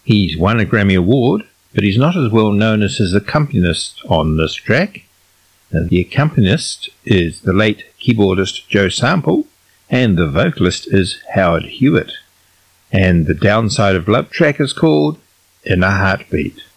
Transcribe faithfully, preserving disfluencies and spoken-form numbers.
He's won a Grammy Award, but he's not as well known as his accompanist on this track. Now, the accompanist is the late keyboardist Joe Sample, and the vocalist is Howard Hewitt. And the Downside of Love track is called In a Heartbeat.